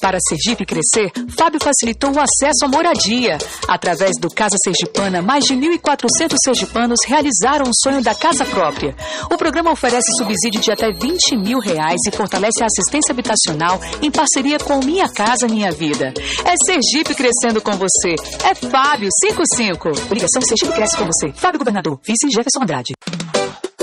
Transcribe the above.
Para Sergipe crescer, Fábio facilitou o acesso à moradia. Através do Casa Sergipana, mais de 1.400 sergipanos realizaram o sonho da casa própria. O programa oferece subsídio de até R$20 mil e fortalece a assistência habitacional em parceria com Minha Casa Minha Vida. É Sergipe crescendo com você. É Fábio 55. Ligação Sergipe cresce com você. Fábio Governador, vice Jefferson Andrade.